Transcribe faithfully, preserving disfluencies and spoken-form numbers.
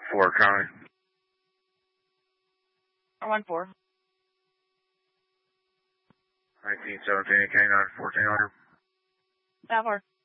four, County. four one four. nineteen seventeen, K nine, fourteen hundred. That works.